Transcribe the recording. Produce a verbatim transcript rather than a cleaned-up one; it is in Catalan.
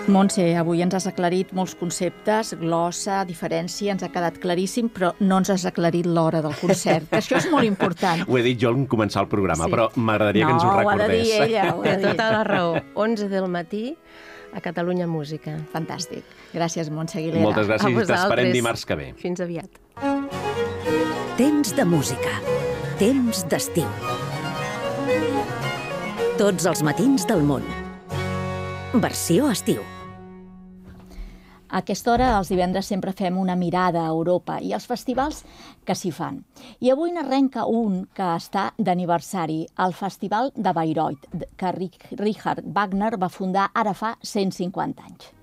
Montse, avui ens has aclarit molts conceptes, glossa, diferència, ens ha quedat claríssim, però no ens has aclarit l'hora del concert. Això és molt important. Ho he dit jo en començar el programa, Sí. però m'agradaria No, que ens ho ho ha de recordés. dir ella, ho ha Té de dir. tota la raó. onze del matí a Catalunya Música. Fantàstic. Gràcies, Montse Aguilera. Moltes gràcies A i t'esperem vosaltres. dimarts que ve. Fins aviat. Temps de música. Temps d'estiu. Tots els matins del món. Versió estiu. A aquesta hora, els divendres, sempre fem una mirada a Europa i als festivals que s'hi fan. I avui n'arrenca un que està d'aniversari, el Festival de Bayreuth, que Richard Wagner va fundar ara fa cent cinquanta anys.